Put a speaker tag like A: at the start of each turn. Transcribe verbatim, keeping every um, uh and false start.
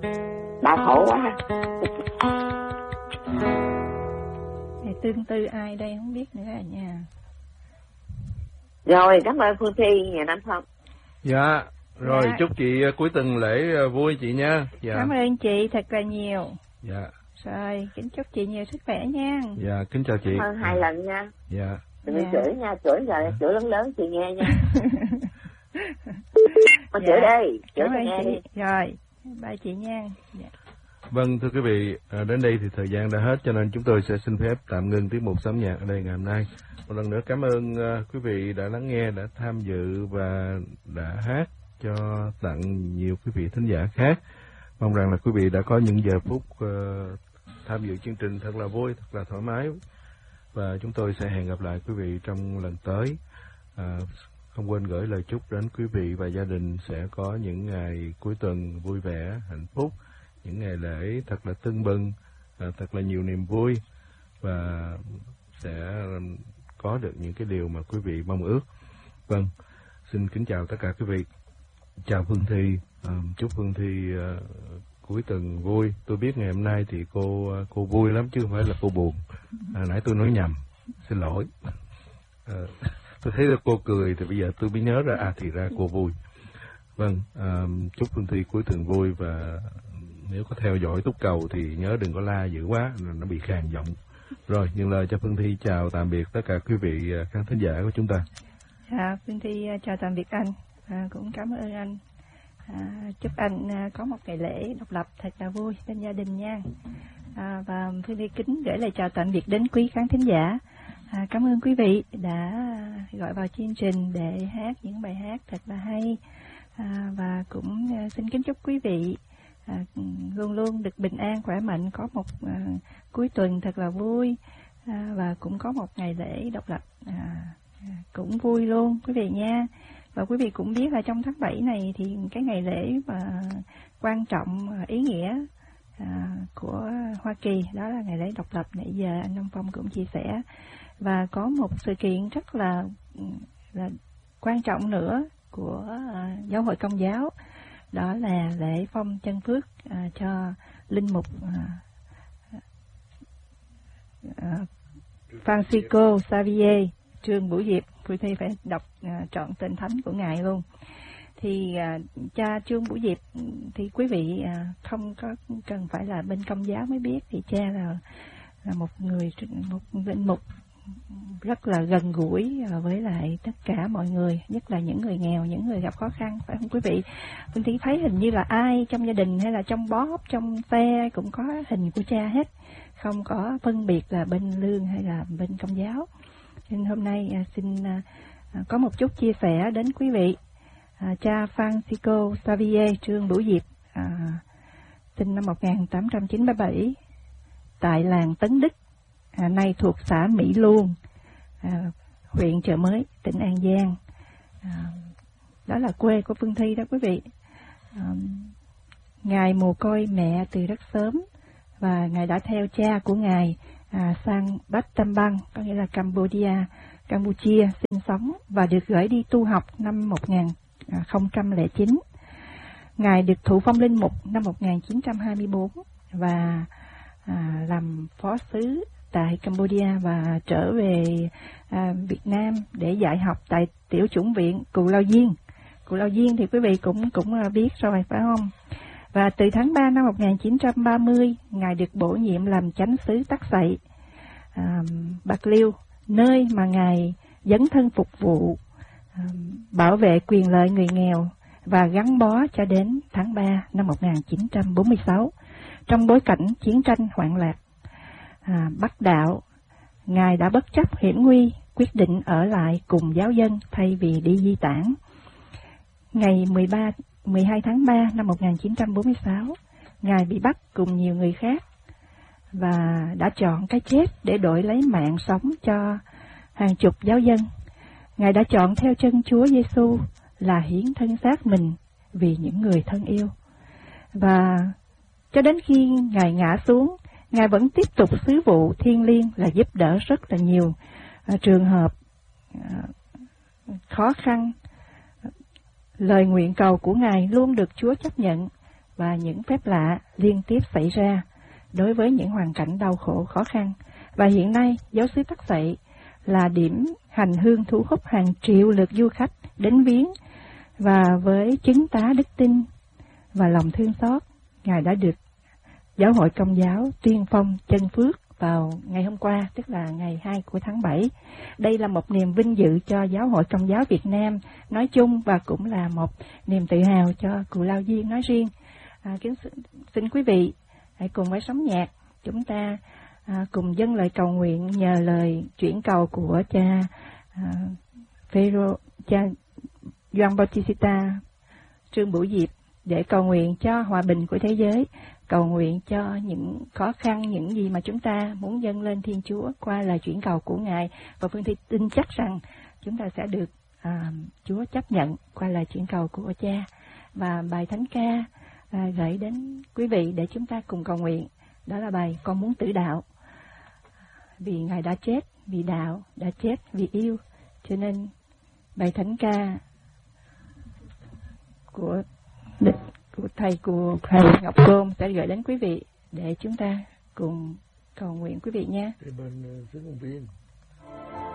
A: đau khổ quá.
B: Này tương tư ai đây không biết nữa à nha.
A: Rồi, cảm ơn Phương Thi, nhà Nam Phong.
C: Dạ, rồi dạ. Chúc chị cuối tuần lễ vui chị nha. Dạ.
B: Cảm ơn chị thật là nhiều.
C: Dạ.
B: Rồi, kính chúc chị nhiều sức khỏe nha.
C: Dạ, kính chào chị.
A: Cảm ơn hai lần nha.
C: Dạ.
A: Đừng
B: dạ.
A: chửi nha, chửi rồi, dạ. Chửi lớn lớn chị nghe nha. Mà dạ. Chửi đây, chửi cho nghe đi.
B: Rồi, bye chị nha. Dạ.
C: Vâng, thưa quý vị, đến đây thì thời gian đã hết, cho nên chúng tôi sẽ xin phép tạm ngưng tiết mục Sóng Nhạc ở đây ngày hôm nay. Một lần nữa cảm ơn quý vị đã lắng nghe, đã tham dự và đã hát cho tặng nhiều quý vị thính giả khác. Mong rằng là quý vị đã có những giờ phút uh, tham dự chương trình thật là vui, thật là thoải mái. Và chúng tôi sẽ hẹn gặp lại quý vị trong lần tới. Uh, không quên gửi lời chúc đến quý vị và gia đình sẽ có những ngày cuối tuần vui vẻ, hạnh phúc, những ngày lễ thật là tưng bừng, uh, thật là nhiều niềm vui và sẽ có được những cái điều mà quý vị mong ước. Vâng, xin kính chào tất cả quý vị. Chào Phương Thi, um, chúc Phương Thi uh, cuối tuần vui. Tôi biết ngày hôm nay thì cô cô vui lắm chứ không phải là cô buồn. À, nãy tôi nói nhầm, xin lỗi. À, tôi thấy là cô cười thì bây giờ tôi mới nhớ ra à thì ra cô vui. Vâng, um, chúc Phương Thi cuối tuần vui và nếu có theo dõi Túc Cầu thì nhớ đừng có la dữ quá, nó bị khàn giọng. Rồi, nhận lời cho Phương Thi chào tạm biệt tất cả quý vị khán thính giả của chúng ta.
B: À, Phương Thi chào tạm biệt anh, à, cũng cảm ơn anh. À, chúc anh à, có một ngày lễ độc lập thật là vui bên gia đình nha. À, và Phương Thi kính gửi lời chào tạm biệt đến quý khán thính giả. À, cảm ơn quý vị đã gọi vào chương trình để hát những bài hát thật là hay. À, và cũng à, xin kính chúc quý vị à, luôn luôn được bình an, khỏe mạnh, có một à, cuối tuần thật là vui à, và cũng có một ngày lễ độc lập à, cũng vui luôn quý vị nha. Và quý vị cũng biết là trong tháng bảy này thì cái ngày lễ mà quan trọng, ý nghĩa à, của Hoa Kỳ đó là ngày lễ độc lập. Nãy giờ anh Đông Phong cũng chia sẻ. Và có một sự kiện rất là, là quan trọng nữa của à, Giáo hội Công giáo, đó là lễ phong chân phước à, cho linh mục à, à, Francisco Xavier Trương Bửu Diệp. Phương Thi phải đọc à, trọn tên thánh của ngài luôn. Thì à, cha Trương Bửu Diệp thì quý vị à, không có cần phải là bên Công giáo mới biết, thì cha là là một người một linh mục rất là gần gũi với lại tất cả mọi người, nhất là những người nghèo, những người gặp khó khăn, phải không quý vị? Phương Thi thấy hình như là ai trong gia đình hay là trong bóp, trong xe cũng có hình của cha hết, không có phân biệt là bên lương hay là bên Công giáo. Nên hôm nay à, xin à, có một chút chia sẻ đến quý vị. À, cha Francisco Xavier Trương Bửu Diệp à, sinh năm một nghìn tám trăm chín mươi bảy tại làng Tấn Đức, à, nay thuộc xã Mỹ Luông, à, huyện Chợ Mới, tỉnh An Giang. À, đó là quê của Phương Thi đó quý vị. À, ngài mồ côi mẹ từ rất sớm và ngài đã theo cha của ngài à, sang Battambang, có nghĩa là Cambodia, Campuchia sinh sống và được gửi đi tu học năm một nghìn không trăm lẻ chín. Ngài được thụ phong linh mục năm một nghìn chín trăm hai mươi tư và à, làm phó sứ tại Cambodia và trở về à, Việt Nam để dạy học tại Tiểu chủng viện Cù Lao Diên. Cù Lao Diên thì quý vị cũng cũng biết rồi phải không? Và từ tháng ba năm một nghìn chín trăm ba mươi, ngài được bổ nhiệm làm chánh sứ Tắc Sậy, à, Bạc Liêu, nơi mà ngài dấn thân phục vụ, à, bảo vệ quyền lợi người nghèo và gắn bó cho đến tháng ba năm một nghìn chín trăm bốn mươi sáu. Trong bối cảnh chiến tranh hoạn lạc à, Bắc đạo, ngài đã bất chấp hiểm nguy quyết định ở lại cùng giáo dân thay vì đi di tản. Ngày mười ba, mười hai tháng ba năm một nghìn chín trăm bốn mươi sáu, ngài bị bắt cùng nhiều người khác và đã chọn cái chết để đổi lấy mạng sống cho hàng chục giáo dân. Ngài đã chọn theo chân Chúa Giêsu là hiến thân xác mình vì những người thân yêu. Và cho đến khi ngài ngã xuống, ngài vẫn tiếp tục sứ vụ thiêng liêng là giúp đỡ rất là nhiều à, trường hợp à, khó khăn. Lời nguyện cầu của ngài luôn được Chúa chấp nhận và những phép lạ liên tiếp xảy ra đối với những hoàn cảnh đau khổ khó khăn. Và hiện nay, giáo xứ Tắc Xậy là điểm hành hương thu hút hàng triệu lượt du khách đến viếng, và với chứng tá đức tin và lòng thương xót, Ngài đã được Giáo hội Công giáo tuyên phong chân phước vào ngày hôm qua, tức là ngày hai của tháng bảy. Đây là một niềm vinh dự cho Giáo hội Công giáo Việt Nam nói chung, và cũng là một niềm tự hào cho Cù Lao Diên nói riêng. À, kính xin quý vị hãy cùng với sóng nhạc chúng ta à, cùng dâng lời cầu nguyện nhờ lời chuyển cầu của cha à, Phêrô, cha Gioan Bautista Trương Bửu Diệp, để cầu nguyện cho hòa bình của thế giới, cầu nguyện cho những khó khăn, những gì mà chúng ta muốn dâng lên Thiên Chúa qua lời chuyển cầu của Ngài. Và Phương Thi tin chắc rằng chúng ta sẽ được à, Chúa chấp nhận qua lời chuyển cầu của cha. Và bài thánh ca à, gửi đến quý vị để chúng ta cùng cầu nguyện, đó là bài Con Muốn Tử Đạo. Vì Ngài đã chết vì đạo, đã chết vì yêu, cho nên bài thánh ca của của thầy của thầy Ngọc Côn sẽ gửi đến quý vị để chúng ta cùng cầu nguyện quý vị nha.
D: Bên xứ Công Viên.